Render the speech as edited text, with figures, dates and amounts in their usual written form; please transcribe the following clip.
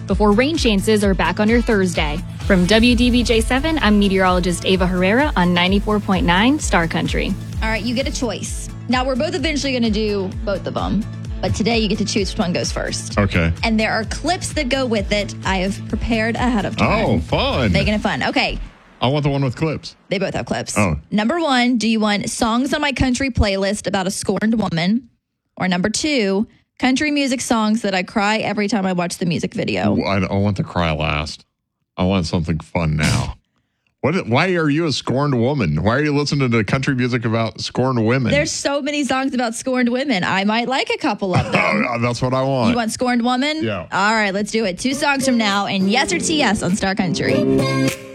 before rain chances are back on your Thursday. From WDBJ7, I'm meteorologist Ava Herrera on 94.9 Star Country. All right, you get a choice. Now, we're both eventually going to do both of them, but today you get to choose which one goes first. Okay. And there are clips that go with it I have prepared ahead of time. Oh, fun. Making it fun. Okay. I want the one with clips. They both have clips. Oh. Number 1, do you want songs on my country playlist about a scorned woman? Or number 2, country music songs that I cry every time I watch the music video? I want to cry last. I want something fun now. Why are you a scorned woman? Why are you listening to country music about scorned women? There's so many songs about scorned women. I might like a couple of them. Oh, that's what I want. You want Scorned Woman? Yeah. All right, let's do it. 2 songs from now, and Yes or TS on Star Country.